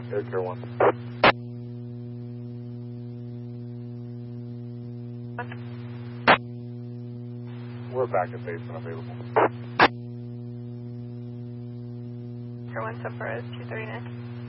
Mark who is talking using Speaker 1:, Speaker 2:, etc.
Speaker 1: Air Care 1. We're back at base and available.
Speaker 2: Air 1 Sub Perez 239.